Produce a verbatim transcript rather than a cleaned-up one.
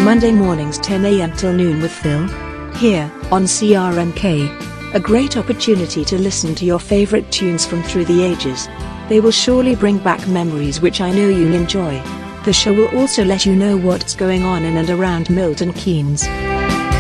Monday mornings ten a m till noon with Phil. Here, on C R M K. A great opportunity to listen to your favorite tunes from through the ages. They will surely bring back memories which I know you'll enjoy. The show will also let you know what's going on in and around Milton Keynes.